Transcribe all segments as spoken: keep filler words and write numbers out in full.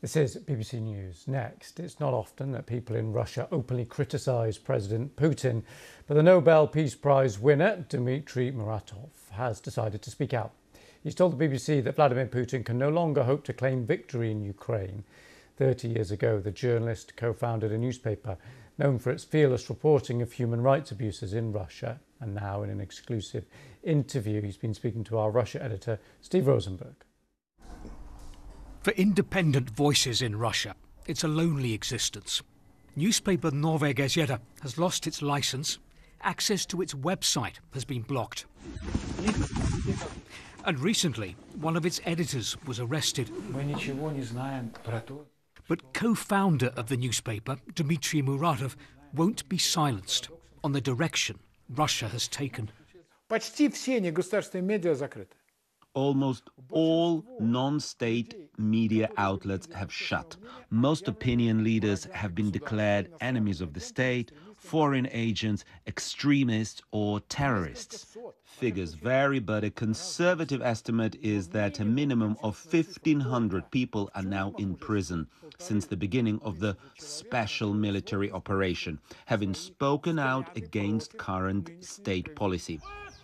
This is B B C News. Next, it's not often that people in Russia openly criticise President Putin, but the Nobel Peace Prize winner, Dmitry Muratov, has decided to speak out. He's told the B B C that Vladimir Putin can no longer hope to claim victory in Ukraine. Thirty years ago, the journalist co-founded a newspaper known for its fearless reporting of human rights abuses in Russia. And now, in an exclusive interview, he's been speaking to our Russia editor, Steve Rosenberg. For independent voices in Russia, it's a lonely existence. Newspaper Novaya Gazeta has lost its license. Access to its website has been blocked. And recently, one of its editors was arrested. But co-founder of the newspaper, Dmitry Muratov, won't be silenced on the direction Russia has taken. Почти все негосударственные медиа закрыты. Almost all non-state media outlets have shut. Most opinion leaders have been declared enemies of the state, foreign agents, extremists or terrorists. Figures vary, but a conservative estimate is that a minimum of fifteen hundred people are now in prison since the beginning of the special military operation, having spoken out against current state policy.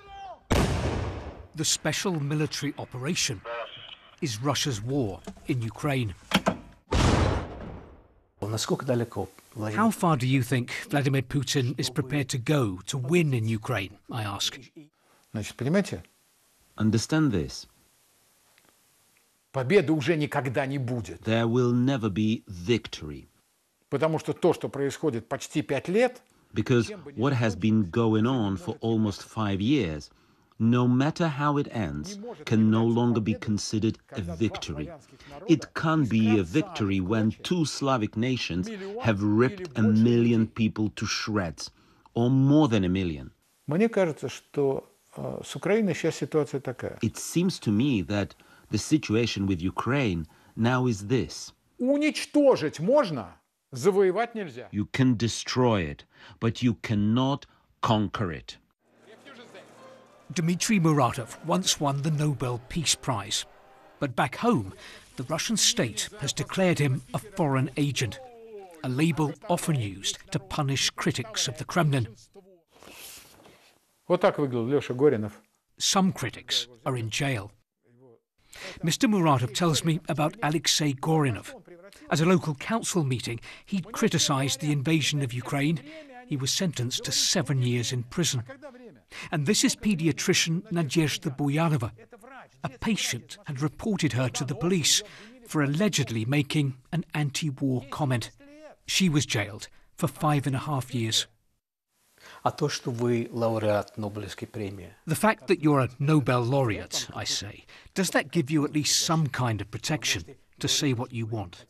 The special military operation is Russia's war in Ukraine. How far do you think Vladimir Putin is prepared to go to win in Ukraine, I ask? Understand this. Победы уже никогда не будет. There will never be victory. Потому что то, что происходит почти пять лет, because what has been going on for almost five years, no matter how it ends, can no longer be considered a victory. It can't be a victory when two Slavic nations have ripped a million people to shreds, or more than a million. Мне кажется, что с Украиной сейчас ситуация такая. It seems to me that the situation with Ukraine now is this. Уничтожить можно, завоевать нельзя. You can destroy it, but you cannot conquer it. Dmitry Muratov once won the Nobel Peace Prize. But back home, the Russian state has declared him a foreign agent, a label often used to punish critics of the Kremlin. Вот так выглядел Лёша Горинов. Some critics are in jail. Mister Muratov tells me about Alexei Gorinov. At a local council meeting, he'd criticised the invasion of Ukraine. He was sentenced to seven years in prison. And this is paediatrician Nadezhda Buyanova. A patient had reported her to the police for allegedly making an anti-war comment. She was jailed for five and a half years. The fact that you're a Nobel laureate, I say, does that give you at least some kind of protection to say what you want?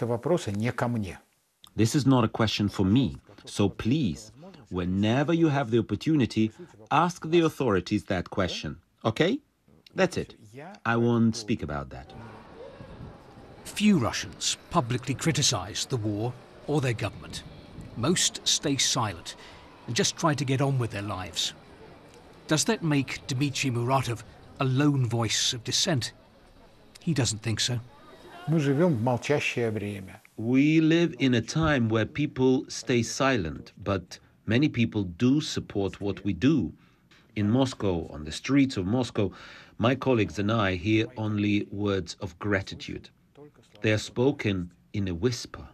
This is not a question for me, so please, whenever you have the opportunity, ask the authorities that question, okay? That's it. I won't speak about that. Few Russians publicly criticise the war or their government. Most stay silent and just try to get on with their lives. Does that make Dmitry Muratov a lone voice of dissent? He doesn't think so. We live in a time where people stay silent, but many people do support what we do. In Moscow, on the streets of Moscow, my colleagues and I hear only words of gratitude. They are spoken in a whisper.